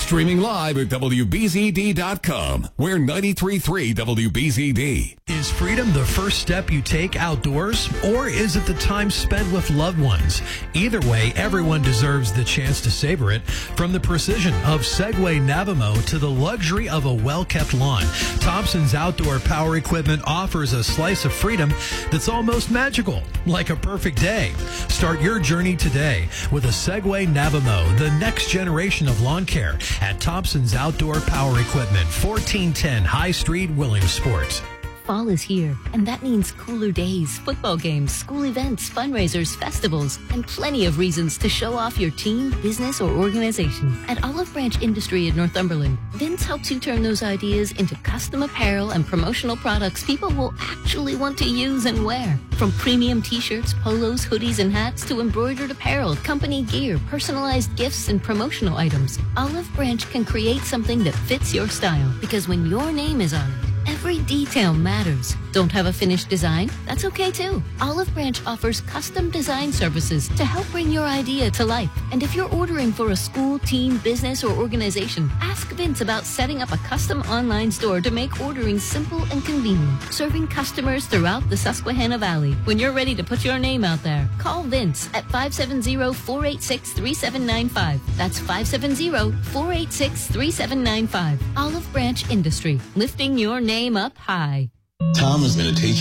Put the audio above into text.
Streaming live at WBZD.com. We're 93.3 WBZD. Is freedom the first step you take outdoors, or is it the time spent with loved ones? Either way, everyone deserves the chance to savor it. From the precision of Segway Navimo to the luxury of a well-kept lawn, Thompson's Outdoor Power Equipment offers a slice of freedom that's almost magical, like a perfect day. Start your journey today with a Segway Navimo, the next generation of lawn care, at Thompson's Outdoor Power Equipment, 1410 High Street, Williamsport. Fall is here, and that means cooler days, football games, school events, fundraisers, festivals, and plenty of reasons to show off your team, business, or organization. At Olive Branch Industry in Northumberland, Vince helps you turn those ideas into custom apparel and promotional products people will actually want to use and wear. From premium t-shirts, polos, hoodies, and hats to embroidered apparel, company gear, personalized gifts, and promotional items, Olive Branch can create something that fits your style, because when your name is on it, every detail matters. Don't have a finished design? That's okay too. Olive Branch offers custom design services to help bring your idea to life. And if you're ordering for a school, team, business, or organization, ask Vince about setting up a custom online store to make ordering simple and convenient, serving customers throughout the Susquehanna Valley. When you're ready to put your name out there, call Vince at 570-486-3795. That's 570-486-3795. Olive Branch Industry, lifting your name up high. Tom is going to teach